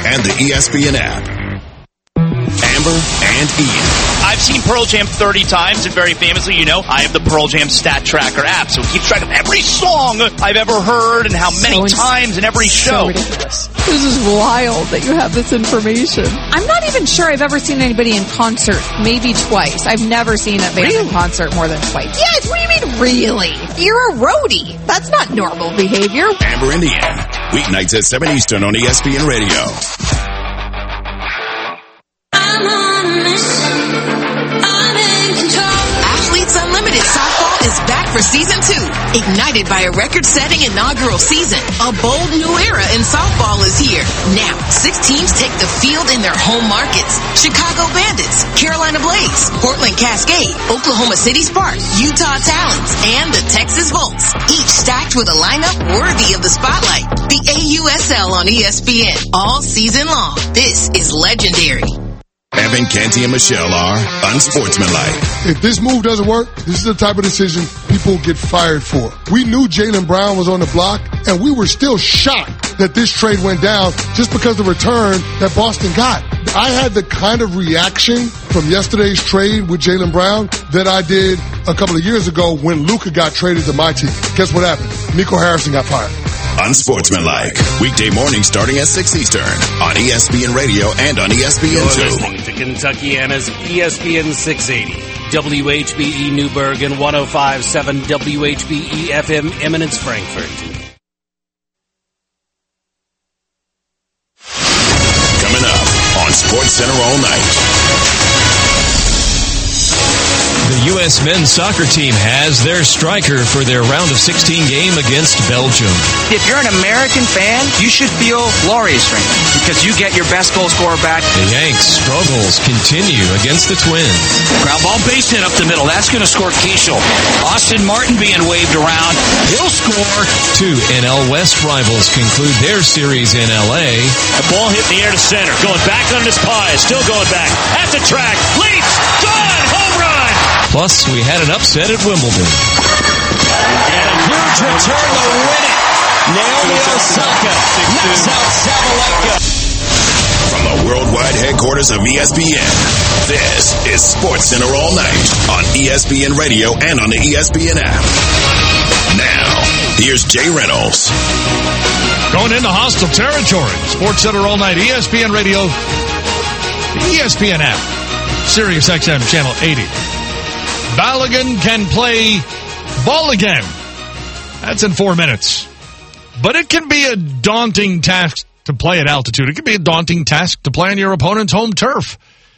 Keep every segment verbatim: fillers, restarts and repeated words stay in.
and the E S P N app. Amber and Ian. I've seen Pearl Jam thirty times, and very famously, you know, I have the Pearl Jam Stat Tracker app, so it keeps track of every song I've ever heard and how many so times in every show. So ridiculous. This is wild that you have this information. I'm not even sure I've ever seen anybody in concert, maybe twice. I've never seen a band really? in concert more than twice. Yes, what do you mean, really? You're a roadie. That's not normal behavior. Amber and Ian, weeknights at seven Eastern on E S P N Radio. Is back for season two, ignited by a record-setting inaugural season. A bold new era in softball is here. Now, six teams take the field in their home markets. Chicago Bandits, Carolina Blaze, Portland Cascade, Oklahoma City Sparks, Utah Talons, and the Texas Volts, each stacked with a lineup worthy of the spotlight. The A U S L on E S P N, all season long. This is legendary. Evan, Canty, and Michelle are unsportsmanlike. If this move doesn't work, this is the type of decision people get fired for. We knew Jaylen Brown was on the block, and we were still shocked that this trade went down just because of the return that Boston got. I had the kind of reaction from yesterday's trade with Jaylen Brown that I did a couple of years ago when Luka got traded to my team. Guess what happened? Nico Harrison got fired. Unsportsmanlike. Weekday morning starting at six Eastern on E S P N Radio and on E S P N You're two. Listening to Kentuckiana's E S P N six eighty, W H B E Newburgh, and one oh five point seven W H B E F M Eminence Frankfurt. Coming up on SportsCenter all night. The U S men's soccer team has their striker for their round of sixteen game against Belgium. If you're an American fan, you should feel glorious right now because you get your best goal scorer back. The Yanks' struggles continue against the Twins. Ground ball base hit up the middle. That's going to score Keishel. Austin Martin being waved around. He'll score. Two N L West rivals conclude their series in L A. The ball hit in the air to center. Going back on his pie. Still going back. At the track. Leaps. Gone. Home run. Plus, we had an upset at Wimbledon. And a huge return to win it. Naomi Osaka knocks out Sabalenka. From the worldwide headquarters of E S P N, this is SportsCenter all night on E S P N Radio and on the E S P N app. Now, here's Jay Reynolds. Going into hostile territory. SportsCenter all night, E S P N Radio, the E S P N app, Sirius X M Channel eighty. Balogun can play ball again. That's in four minutes. But it can be a daunting task to play at altitude. It can be a daunting task to play on your opponent's home turf.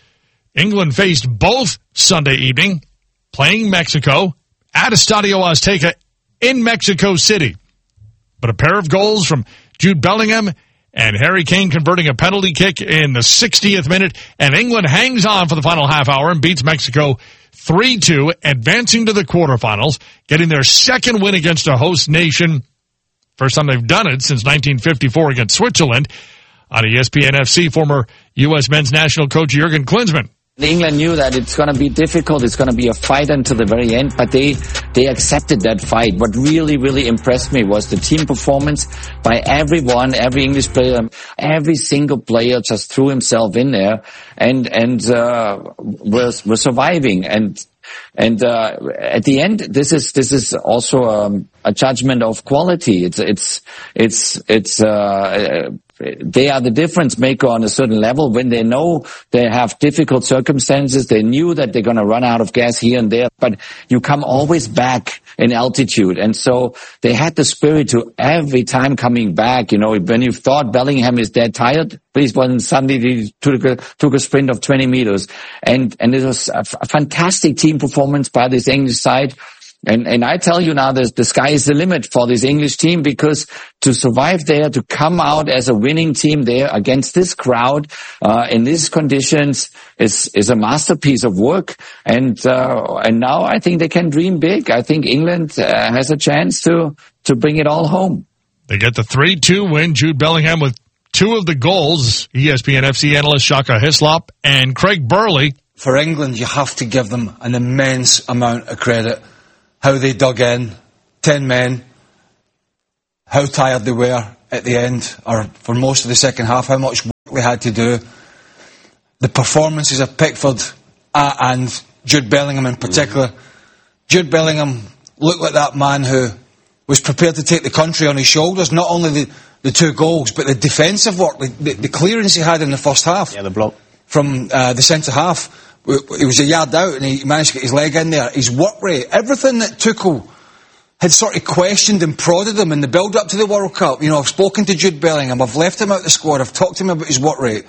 England faced both Sunday evening, playing Mexico at Estadio Azteca in Mexico City. But a pair of goals from Jude Bellingham and Harry Kane converting a penalty kick in the sixtieth minute, and England hangs on for the final half hour and beats Mexico three two, advancing to the quarterfinals, getting their second win against a host nation. First time they've done it since nineteen fifty-four against Switzerland. On E S P N F C, former U S men's national coach Jurgen Klinsmann. England knew that it's going to be difficult, it's going to be a fight until the very end, but they they accepted that fight. What really, really impressed me was the team performance by everyone, every English player, every single player just threw himself in there and and uh, was was surviving. And and uh, at the end, this is this is also um, a judgment of quality. It's it's it's it's. Uh, They are the difference maker on a certain level. When they know they have difficult circumstances, they knew that they're going to run out of gas here and there, but you come always back in altitude. And so they had the spirit to every time coming back. You know, when you thought Bellingham is dead tired, please, when suddenly he took a, took a sprint of twenty meters. And, and it was a, a fantastic team performance by this English side. And, and I tell you now, the, the sky is the limit for this English team, because to survive there, to come out as a winning team there against this crowd, uh, in these conditions is, is a masterpiece of work. And, uh, and now I think they can dream big. I think England uh, has a chance to, to bring it all home. They get the three two win. Jude Bellingham with two of the goals. E S P N F C analyst Shaka Hislop and Craig Burley. For England, you have to give them an immense amount of credit. How they dug in, ten men, how tired they were at the end, or for most of the second half, how much work they had to do. The performances of Pickford uh, and Jude Bellingham in particular. Mm-hmm. Jude Bellingham looked like that man who was prepared to take the country on his shoulders. Not only the, the two goals, but the defensive work, the, the, the clearance he had in the first half. Yeah, the block. From uh, the centre half. He was a yard out and he managed to get his leg in there. His work rate, everything that Tuchel had sort of questioned and prodded him in the build-up to the World Cup. You know, I've spoken to Jude Bellingham, I've left him out the squad, I've talked to him about his work rate.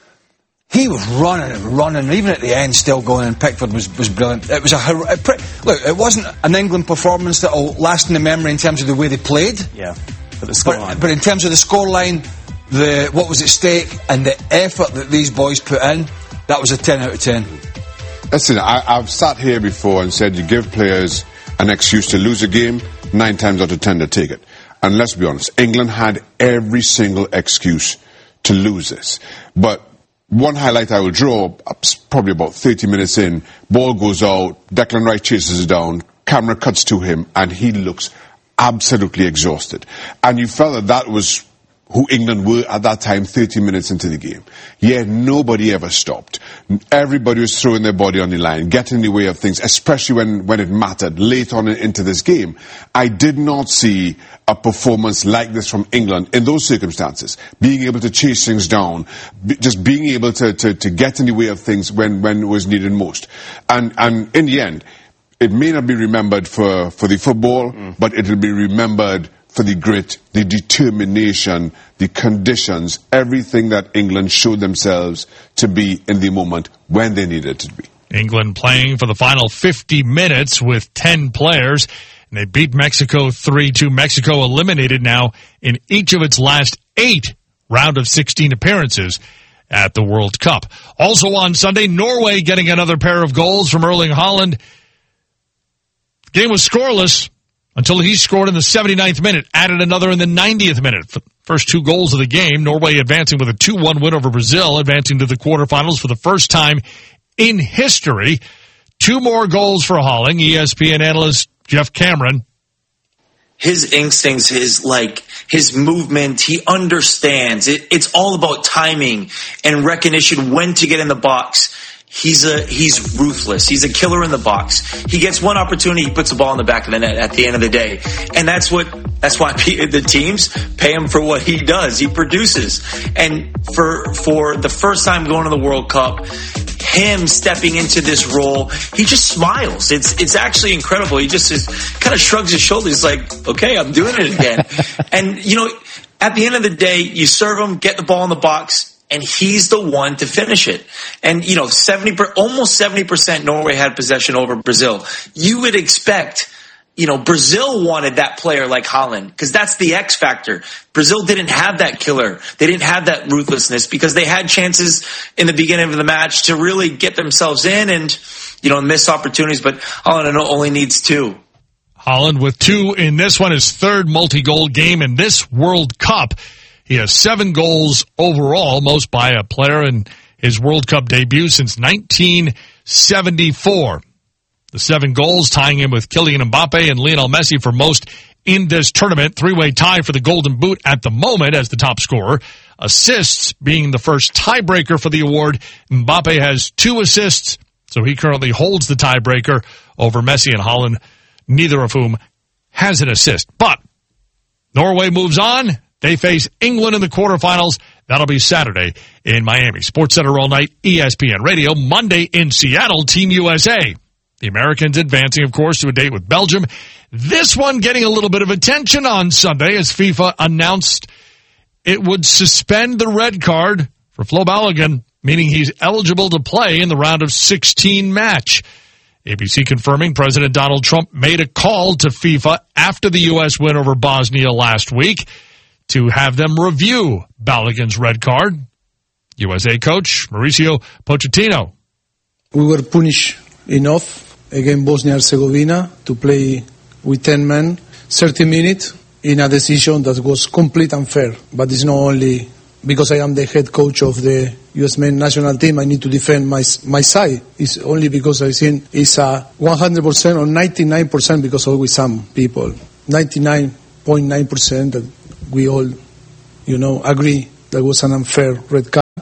He was running and running, and even at the end still going, and Pickford was, was brilliant. It was a, a look, it wasn't an England performance that will last in the memory in terms of the way they played. Yeah, but the scoreline. But, but in terms of the scoreline, the what was at stake, and the effort that these boys put in, that was a ten out of ten. Listen, I, I've sat here before and said you give players an excuse to lose a game, nine times out of ten they take it. And let's be honest, England had every single excuse to lose this. But one highlight I will draw, probably about thirty minutes in, ball goes out, Declan Rice chases it down, camera cuts to him, and he looks absolutely exhausted. And you felt that that was who England were at that time, thirty minutes into the game. Yeah, nobody ever stopped. Everybody was throwing their body on the line, getting in the way of things, especially when, when it mattered late on into this game. I did not see a performance like this from England in those circumstances. Being able to chase things down, be, just being able to, to, to get in the way of things when, when it was needed most. And, and in the end, it may not be remembered for, for the football, mm. but it will be remembered for the grit, the determination, the conditions, everything that England showed themselves to be in the moment when they needed to be. England playing for the final fifty minutes with ten players, and they beat Mexico three two. Mexico eliminated now in each of its last eight round of sixteen appearances at the World Cup. Also on Sunday, Norway getting another pair of goals from Erling Haaland. The game was scoreless until he scored in the seventy-ninth minute, added another in the ninetieth minute. First two goals of the game, Norway advancing with a two one win over Brazil, advancing to the quarterfinals for the first time in history. Two more goals for Haaland. E S P N analyst Jeff Cameron. His instincts, his like his movement, he understands. It, it's all about timing and recognition when to get in the box. He's a he's ruthless. He's a killer in the box. He gets one opportunity, he puts the ball in the back of the net at the end of the day, and that's what that's why the teams pay him for what he does. He produces, and for for the first time going to the World Cup, him stepping into this role, he just smiles. It's it's actually incredible. He just is, kind of shrugs his shoulders, He's like, okay, I'm doing it again. And you know, at the end of the day, you serve him, get the ball in the box, and he's the one to finish it. And, you know, seventy, almost seventy percent Norway had possession over Brazil. You would expect, you know, Brazil wanted that player like Haaland, because that's the X factor. Brazil didn't have that killer. They didn't have that ruthlessness because they had chances in the beginning of the match to really get themselves in and, you know, miss opportunities. But Haaland only needs two. Haaland with two in this one, his third multi-goal game in this World Cup. He has seven goals overall, most by a player in his World Cup debut since nineteen seventy-four. The seven goals tying him with Kylian Mbappe and Lionel Messi for most in this tournament. Three-way tie for the Golden Boot at the moment as the top scorer. Assists being the first tiebreaker for the award. Mbappe has two assists, so he currently holds the tiebreaker over Messi and Haaland, neither of whom has an assist. But Norway moves on. They face England in the quarterfinals. That'll be Saturday in Miami. SportsCenter all night, E S P N Radio. Monday in Seattle, Team U S A. The Americans advancing, of course, to a date with Belgium. This one getting a little bit of attention on Sunday as FIFA announced it would suspend the red card for Flo Balogun, meaning he's eligible to play in the round of sixteen match. A B C confirming President Donald Trump made a call to FIFA after the U S win over Bosnia last week to have them review Balogun's red card. U S A coach Mauricio Pochettino. We were punished enough against Bosnia-Herzegovina to play with ten men, thirty minutes, in a decision that was completely unfair. But it's not only because I am the head coach of the U S men's national team, I need to defend my my side. It's only because I think it's a one hundred percent or ninety-nine percent because always some people, ninety-nine point nine percent that we all, you know, agree that was an unfair red card.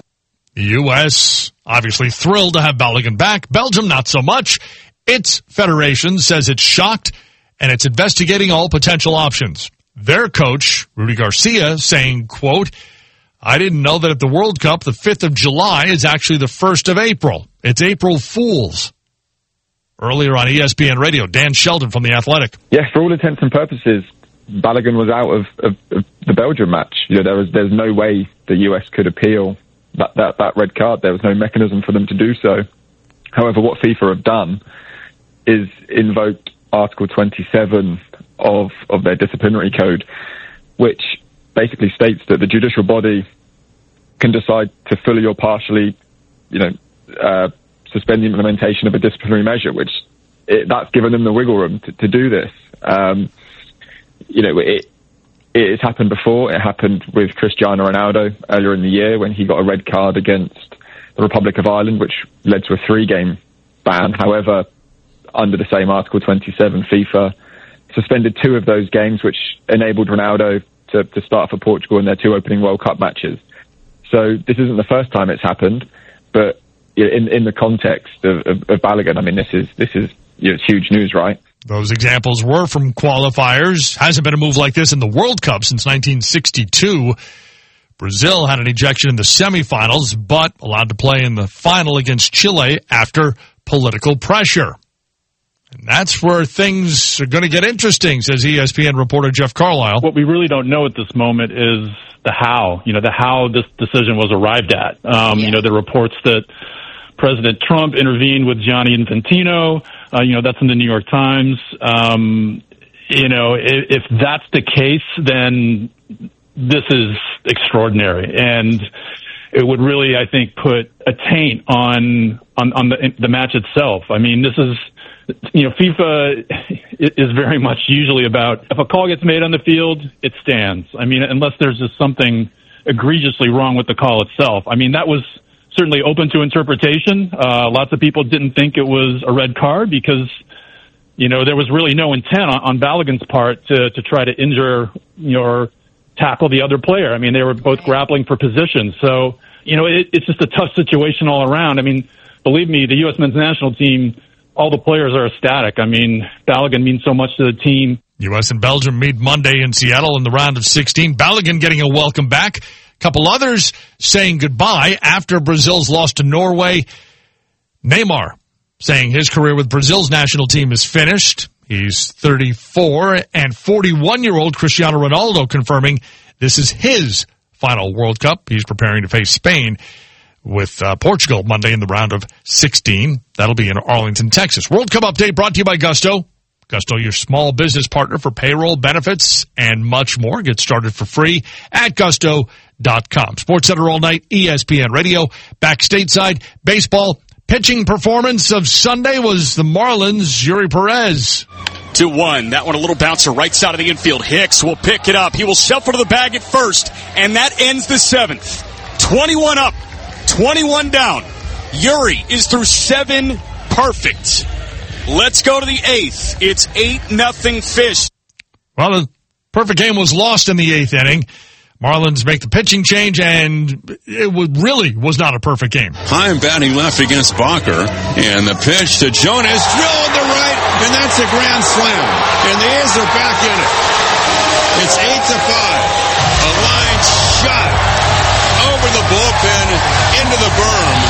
The U S obviously thrilled to have Balogun back. Belgium, not so much. Its federation says it's shocked and it's investigating all potential options. Their coach, Rudy Garcia, saying, quote, I didn't know that at the World Cup, the fifth of July is actually the first of April. It's April Fools. Earlier on E S P N Radio, Dan Sheldon from The Athletic. Yeah, for all intents and purposes, Balogun was out of, of, of the Belgium match. You know, there was there's no way the U S could appeal that, that, that red card. There was no mechanism for them to do so. However, what FIFA have done is invoked Article twenty-seven of, of their disciplinary code, which basically states that the judicial body can decide to fully or partially, you know, uh, suspend the implementation of a disciplinary measure, which it, that's given them the wiggle room to, to do this. Um, you know, it, it has happened before. It happened with Cristiano Ronaldo earlier in the year when he got a red card against the Republic of Ireland, which led to a three-game ban. However, under the same Article twenty-seven, FIFA suspended two of those games, which enabled Ronaldo to, to start for Portugal in their two opening World Cup matches. So this isn't the first time it's happened, but in, in the context of, of, of Balogun, I mean, this is this is you know, it's huge news, right? Those examples were from qualifiers. Hasn't been a move like this in the World Cup since nineteen sixty-two. Brazil had an ejection in the semifinals, but allowed to play in the final against Chile after political pressure. And that's where things are going to get interesting, says E S P N reporter Jeff Carlisle. What we really don't know at this moment is the how, you know, the how this decision was arrived at. Um, yeah. You know, the reports that President Trump intervened with Gianni Infantino, uh, you know, that's in the New York Times. Um, you know, if, if that's the case, then this is extraordinary. And it would really, I think, put a taint on, on, on the, the match itself. I mean, this is, you know, FIFA is very much usually about if a call gets made on the field, it stands. I mean, unless there's just something egregiously wrong with the call itself. I mean, that was certainly open to interpretation. Uh, lots of people didn't think it was a red card because, you know, there was really no intent on, on Balogun's part to, to try to injure, you know, or tackle the other player. I mean, they were both grappling for position. So, you know, it, it's just a tough situation all around. I mean, believe me, the U S men's national team, all the players are ecstatic. I mean, Balogun means so much to the team. U S and Belgium meet Monday in Seattle in the round of sixteen. Balogun getting a welcome back. A couple others saying goodbye after Brazil's loss to Norway. Neymar saying his career with Brazil's national team is finished. He's thirty-four, and forty-one-year-old Cristiano Ronaldo confirming this is his final World Cup. He's preparing to face Spain with uh, Portugal Monday in the round of sixteen. That'll be in Arlington, Texas. World Cup update brought to you by Gusto. Gusto, your small business partner for payroll, benefits, and much more. Get started for free at gusto dot com. SportsCenter all night, E S P N Radio. Back stateside, baseball. Pitching performance of Sunday was the Marlins' Yuri Perez. two one. That one a little bouncer right side of the infield. Hicks will pick it up. He will shuffle to the bag at first, and that ends the seventh. twenty-one up. twenty-one down. Yuri is through seven perfect. Let's go to the eighth. It's eight nothing Fish. Well, the perfect game was lost in the eighth inning. Marlins make the pitching change, and it would, really was not a perfect game. Heim batting left against Bacher, and the pitch to Jonas, drilled to right, and that's a grand slam. And the A's are back in it. It's eight to five. A line shot over the bullpen into the berm,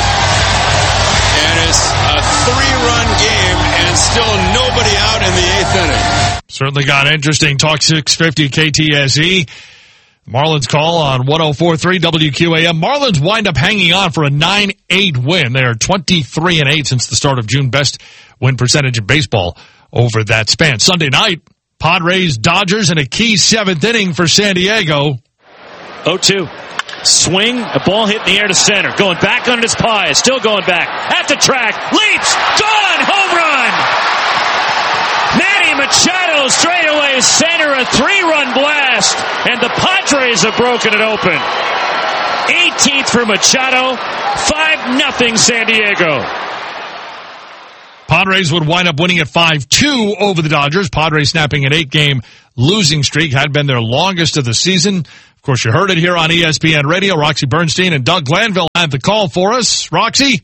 and it's a three-run game, and still nobody out in the eighth inning. Certainly got interesting. Talk six fifty K T S E. Marlins call on one oh four point three W Q A M. Marlins wind up hanging on for a nine eight win. They are twenty-three and eight since the start of June. Best win percentage in baseball over that span. Sunday night, Padres, Dodgers in a key seventh inning for San Diego. oh two. Swing, a ball hit in the air to center. Going back on his pie. Still going back. At the track. Leaps. Gone. Home run. Manny Machado straightaway center, a three-run blast, and the Padres have broken it open. eighteenth for Machado, five nothing San Diego. Padres would wind up winning at five two over the Dodgers. Padres snapping an eight-game losing streak, had been their longest of the season. Of course, you heard it here on E S P N Radio. Roxy Bernstein and Doug Glanville have the call for us. Roxy?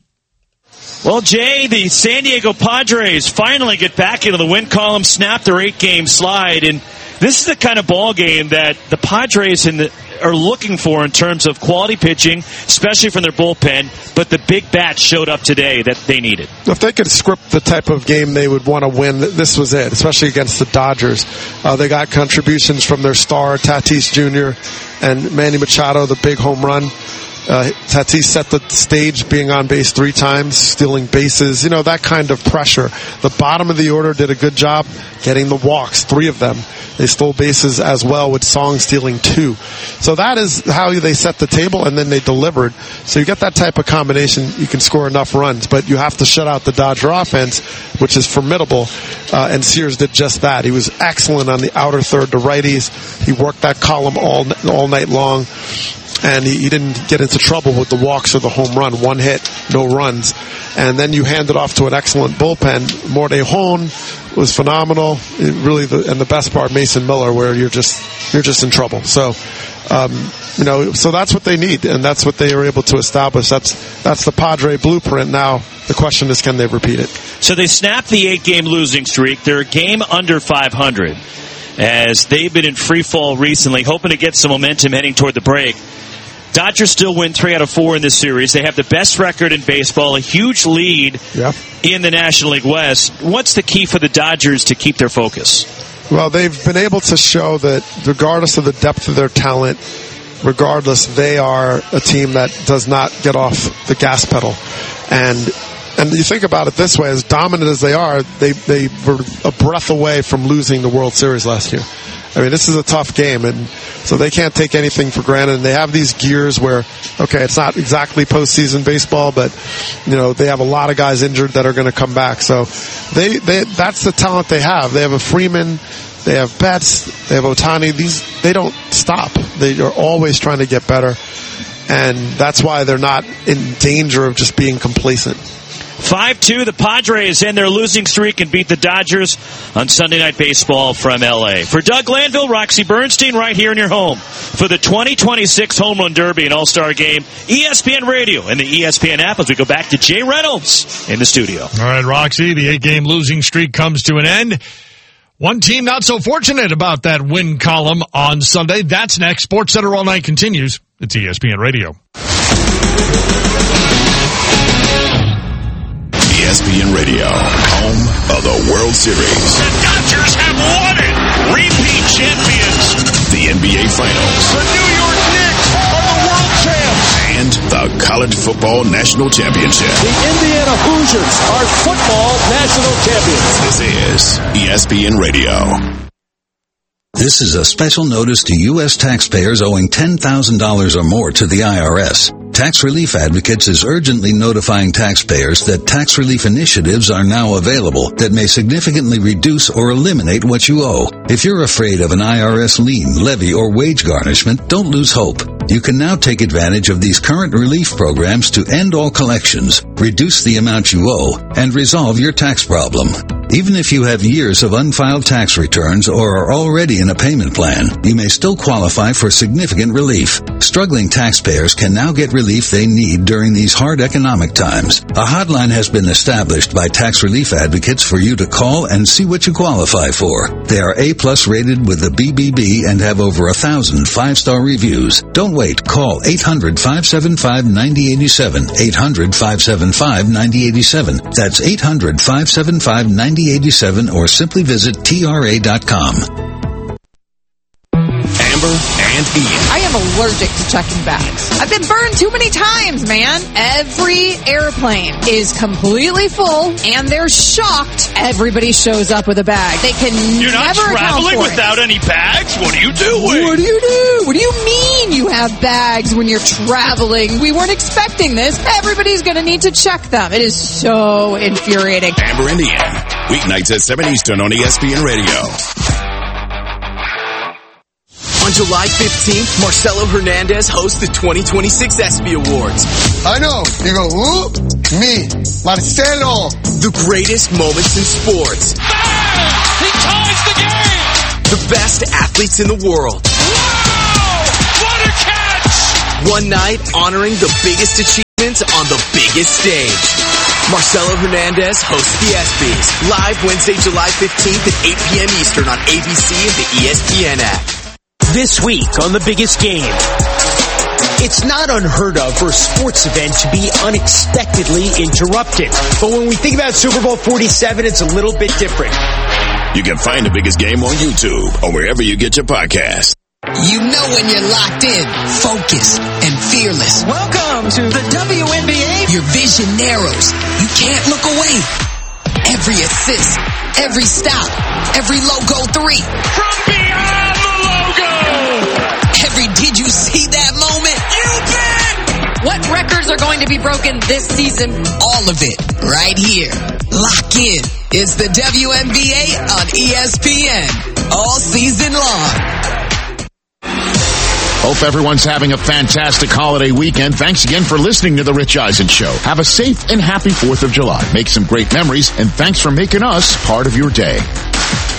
Well, Jay, the San Diego Padres finally get back into the win column, snap their eight-game slide, and this is the kind of ball game that the Padres in the, are looking for in terms of quality pitching, especially from their bullpen, but the big bats showed up today that they needed. If they could script the type of game they would want to win, this was it, especially against the Dodgers. Uh, they got contributions from their star, Tatis Junior, and Manny Machado, the big home run. Uh, Tatis set the stage being on base three times, stealing bases, you know, that kind of pressure. The bottom of the order did a good job getting the walks, three of them. They stole bases as well, with Song stealing two. So that is how they set the table, and then they delivered. So you get that type of combination, you can score enough runs, but you have to shut out the Dodger offense, which is formidable, uh, and Sears did just that. He was excellent on the outer third to righties. He worked that column all all night long. And he, he didn't get into trouble with the walks or the home run. One hit, no runs. And then you hand it off to an excellent bullpen. Mordejon was phenomenal. It really, the, and the best part, Mason Miller, where you're just you're just in trouble. So, um, you know, so that's what they need, and that's what they were able to establish. That's that's the Padre blueprint. Now the question is, can they repeat it? So they snapped the eight-game losing streak. They're a game under five hundred, as they've been in free fall recently, hoping to get some momentum heading toward the break. Dodgers still win three out of four in this series. They have the best record in baseball, a huge lead yeah. in the National League West. What's the key for the Dodgers to keep their focus? Well, they've been able to show that regardless of the depth of their talent, regardless, they are a team that does not get off the gas pedal. And and you think about it this way, as dominant as they are, they, they were a breath away from losing the World Series last year. I mean, this is a tough game, and so they can't take anything for granted. And they have these gears where, okay, it's not exactly postseason baseball, but, you know, they have a lot of guys injured that are going to come back. So they, they, that's the talent they have. They have a Freeman, they have Betts, they have Ohtani. These, they don't stop. They are always trying to get better, and that's why they're not in danger of just being complacent. five two, the Padres end their losing streak and beat the Dodgers on Sunday Night Baseball from L A. For Doug Glanville, Roxy Bernstein, right here in your home for the twenty twenty-six Home Run Derby and All-Star Game, E S P N Radio and the E S P N app, as we go back to Jay Reynolds in the studio. All right, Roxy, the eight-game losing streak comes to an end. One team not so fortunate about that win column on Sunday. That's next. Sports Center All Night continues. It's E S P N Radio. E S P N Radio, home of the World Series. The Dodgers have won it! Repeat champions! The N B A Finals. The New York Knicks are the world champs! And the College Football National Championship. The Indiana Hoosiers are football national champions. This is E S P N Radio. This is a special notice to U S taxpayers owing ten thousand dollars or more to the I R S. Tax Relief Advocates is urgently notifying taxpayers that tax relief initiatives are now available that may significantly reduce or eliminate what you owe. If you're afraid of an I R S lien, levy, or wage garnishment, don't lose hope. You can now take advantage of these current relief programs to end all collections, reduce the amount you owe, and resolve your tax problem. Even if you have years of unfiled tax returns or are already in a payment plan, you may still qualify for significant relief. Struggling taxpayers can now get relief they need during these hard economic times. A hotline has been established by Tax Relief Advocates for you to call and see what you qualify for. They are A-plus rated with the B B B and have over a thousand five-star reviews. Don't wait. Call eight hundred, five seven five, nine zero eight seven. eight hundred, five seven five, nine zero eight seven. That's eight hundred, five seven five, nine zero eight seven, or simply visit T R A dot com. Amber and Ian. I am allergic to checking bags. I've been burned too many times, man. Every airplane is completely full, and they're shocked everybody shows up with a bag. They can You're not never traveling account for without it. any bags? What are you doing? What do you do? What do you mean you have bags when you're traveling? We weren't expecting this. Everybody's going to need to check them. It is so infuriating. Amber and Ian. Weeknights at seven Eastern on E S P N Radio. On July fifteenth, Marcelo Hernandez hosts the twenty twenty-six ESPY Awards. I know. You go, who? Me, Marcelo. The greatest moments in sports. Bang! He ties the game! The best athletes in the world. Wow! One night honoring the biggest achievements on the biggest stage. Marcelo Hernandez hosts the ESPYs, live Wednesday, July fifteenth at eight p.m. Eastern on A B C and the E S P N app. This week on The Biggest Game. It's not unheard of for a sports event to be unexpectedly interrupted. But when we think about Super Bowl forty-seven, it's a little bit different. You can find The Biggest Game on YouTube or wherever you get your podcasts. You know when you're locked in, focused, and fearless. Welcome to the W N B A. Your vision narrows. You can't look away. Every assist, every stop, every logo three. From beyond the logo. Every did you see that moment? You bet. What records are going to be broken this season? All of it right here. Lock in. It's the W N B A on E S P N. All season long. Hope everyone's having a fantastic holiday weekend. Thanks again for listening to The Rich Eisen Show. Have a safe and happy fourth of July. Make some great memories, and thanks for making us part of your day.